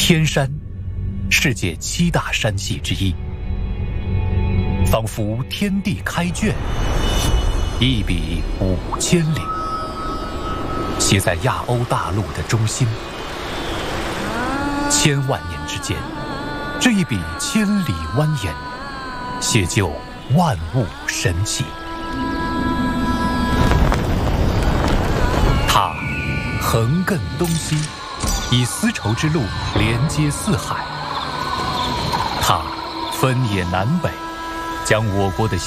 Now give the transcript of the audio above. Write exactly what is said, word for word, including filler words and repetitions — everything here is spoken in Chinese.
天山，世界七大山系之一，仿佛天地开卷，一笔五千里，写在亚欧大陆的中心。千万年之间，这一笔千里蜿蜒，写就万物神奇。它横亘东西，以丝绸之路连接四海。它分野南北，将我国的